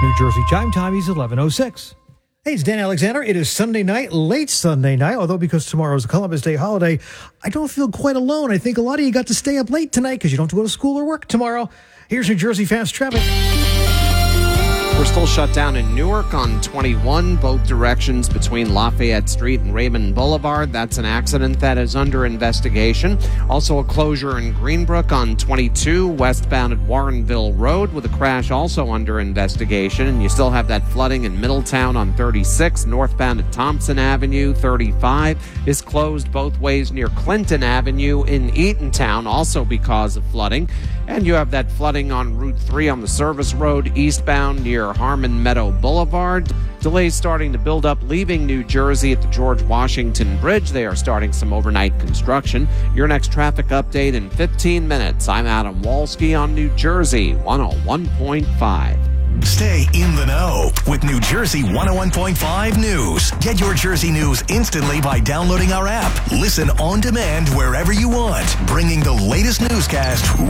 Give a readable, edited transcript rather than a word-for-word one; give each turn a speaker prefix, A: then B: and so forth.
A: New Jersey chime time is 11:06. Hey, it's Dan Alexander. It is Sunday night, late Sunday night, although because tomorrow is a Columbus Day holiday, I don't feel quite alone. I think a lot of you got to stay up late tonight because you don't have to go to school or work tomorrow. Here's New Jersey Fast Traffic.
B: We're still shut down in Newark on 21, both directions between Lafayette Street and Raymond Boulevard. That's an accident that is under investigation. Also a closure in Greenbrook on 22, westbound at Warrenville Road with a crash also under investigation. And you still have that flooding in Middletown on 36, northbound at Thompson Avenue. 35 is closed both ways near Clinton Avenue in Eatontown, also because of flooding. And you have that flooding on Route 3 on the service road eastbound near Harmon Meadow Boulevard. Delays starting to build up leaving New Jersey at the George Washington Bridge. They are starting some overnight construction. Your next traffic update in 15 minutes. I'm Adam Walski on New Jersey 101.5.
C: Stay in the know with New Jersey 101.5 News. Get your Jersey news instantly by downloading our app. Listen on demand wherever you want, bringing the latest newscast